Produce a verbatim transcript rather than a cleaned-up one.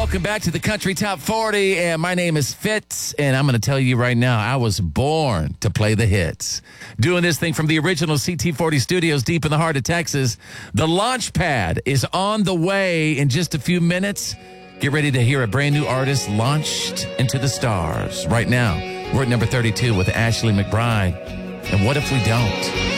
welcome back to the Country Top forty, and my name is Fitz, and I'm going to tell you right now, I was born to play the hits. Doing this thing from the original C T forty studios deep in the heart of Texas. The launch pad is on the way in just a few minutes. Get ready to hear a brand new artist launched into the stars. Right now, we're at number thirty-two with Ashley McBryde. And what if we don't?